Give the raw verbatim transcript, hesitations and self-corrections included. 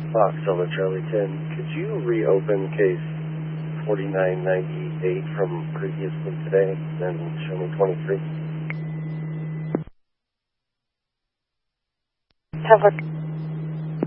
Fox Silver Charlie ten, could you reopen case forty-nine ninety-eight from previously today and show me twenty-three? Have a